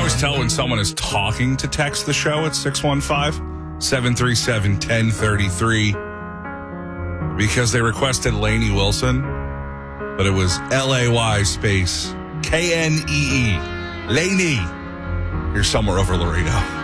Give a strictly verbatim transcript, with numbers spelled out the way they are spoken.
always tell when someone is talking to text the show at six one five, seven three seven, one zero three three because they requested Lainey Wilson, but it was L A Y space K N E E. Lainey. You're somewhere over Laredo.